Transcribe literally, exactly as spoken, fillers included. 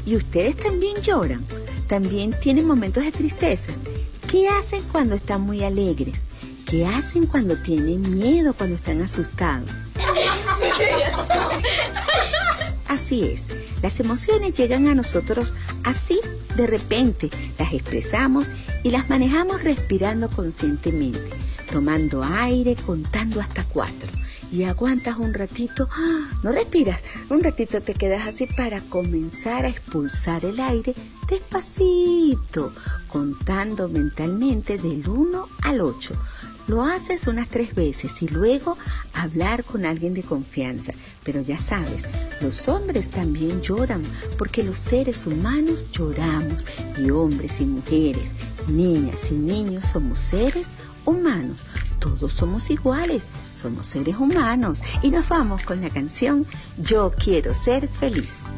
Y ustedes también lloran, también tienen momentos de tristeza. ¿Qué hacen cuando están muy alegres? ¿Qué hacen cuando tienen miedo, cuando están asustados? Así es, las emociones llegan a nosotros así, de repente, las expresamos y las manejamos respirando conscientemente, tomando aire, contando hasta cuatro. Y aguantas un ratito, no respiras, un ratito te quedas así para comenzar a expulsar el aire despacito, contando mentalmente del uno al ocho. Lo haces unas tres veces y luego hablar con alguien de confianza. Pero ya sabes, los hombres también lloran porque los seres humanos lloramos, y hombres y mujeres, niñas y niños somos seres humanos. Todos somos iguales, somos seres humanos. Y nos vamos con la canción Yo Quiero Ser Feliz.